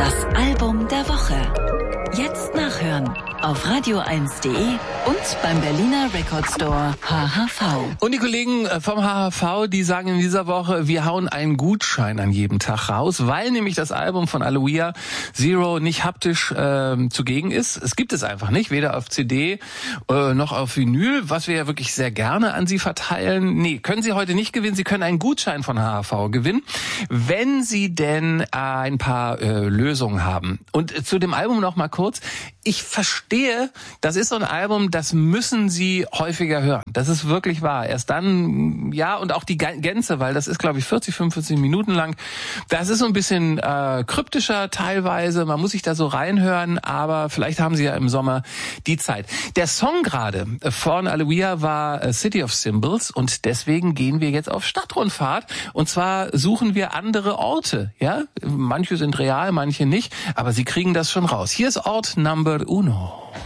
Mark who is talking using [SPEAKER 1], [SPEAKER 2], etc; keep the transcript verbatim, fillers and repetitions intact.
[SPEAKER 1] Das Album der Woche. Jetzt nachhören auf radio eins punkt de und beim Berliner Record Store H H V.
[SPEAKER 2] Und die Kollegen vom H H V, die sagen in dieser Woche, wir hauen einen Gutschein an jedem Tag raus, weil nämlich das Album von Aloia Zero nicht haptisch äh, zugegen ist. Es gibt es einfach nicht, weder auf C D äh, noch auf Vinyl, was wir ja wirklich sehr gerne an Sie verteilen. Nee, können Sie heute nicht gewinnen. Sie können einen Gutschein von H H V gewinnen, wenn Sie denn äh, ein paar äh, Lösungen haben. Und äh, zu dem Album noch mal kurz. Ich verstehe, das ist so ein Album, das müssen Sie häufiger hören. Das ist wirklich wahr. Erst dann, ja, und auch die Gänze, weil das ist, glaube ich, vierzig, fünfundvierzig Minuten lang. Das ist so ein bisschen äh, kryptischer teilweise. Man muss sich da so reinhören, aber vielleicht haben Sie ja im Sommer die Zeit. Der Song gerade von Aloia war äh, City of Symbols und deswegen gehen wir jetzt auf Stadtrundfahrt und zwar suchen wir andere Orte. Ja, manche sind real, manche nicht, aber Sie kriegen das schon raus. Hier ist Ort Number Uno.